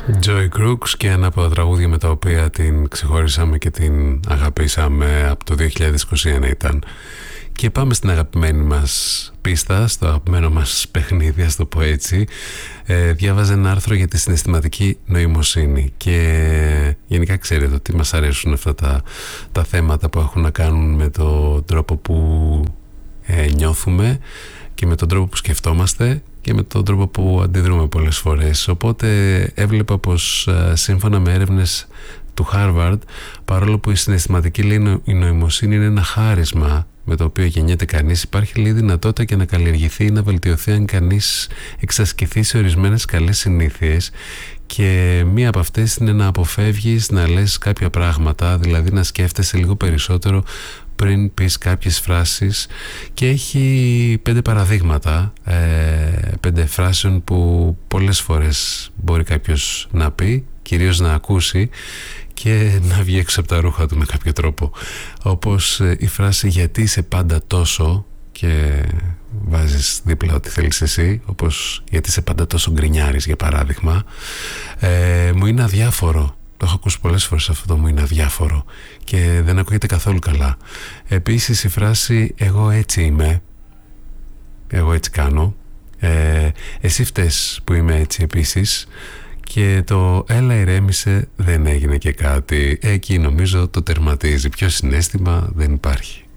Joy Crooks και ένα από τα τραγούδια με τα οποία την ξεχωρίσαμε και την αγαπήσαμε από το 2021 ήταν. Και πάμε στην αγαπημένη μας πίστα, στο αγαπημένο μας παιχνίδι, ας το πω έτσι. Διάβαζε ένα άρθρο για τη συναισθηματική νοημοσύνη και γενικά ξέρετε ότι μας αρέσουν αυτά τα θέματα που έχουν να κάνουν με τον τρόπο που νιώθουμε και με τον τρόπο που σκεφτόμαστε και με τον τρόπο που αντιδρούμε πολλές φορές. Οπότε έβλεπα πως σύμφωνα με έρευνες του Harvard, παρόλο που η συναισθηματική η νοημοσύνη είναι ένα χάρισμα με το οποίο γεννιέται κανείς, υπάρχει λίγη δυνατότητα και να καλλιεργηθεί ή να βελτιωθεί αν κανείς εξασκηθεί σε ορισμένες καλές συνήθειες, και μία από αυτές είναι να αποφεύγεις να λες κάποια πράγματα, δηλαδή να σκέφτεσαι λίγο περισσότερο πριν πεις κάποιες φράσεις. Και έχει 5 παραδείγματα 5 φράσεων που πολλές φορές μπορεί κάποιος να πει, κυρίως να ακούσει και να βγει έξω από τα ρούχα του με κάποιο τρόπο, όπως η φράση «γιατί είσαι πάντα τόσο» και βάζεις δίπλα ό,τι θέλεις εσύ, όπως «γιατί είσαι πάντα τόσο γκρινιάρης» για παράδειγμα. Μου είναι αδιάφορο. Το έχω ακούσει πολλές φορές αυτό το «μου είναι αδιάφορο» και δεν ακούγεται καθόλου καλά. Επίσης η φράση «εγώ έτσι είμαι», «εγώ έτσι κάνω», «εσύ φταίς που είμαι έτσι» επίσης. Και το «έλα ηρέμησε, δεν έγινε και κάτι». Εκεί νομίζω το τερματίζει. Πιο συναίσθημα δεν υπάρχει.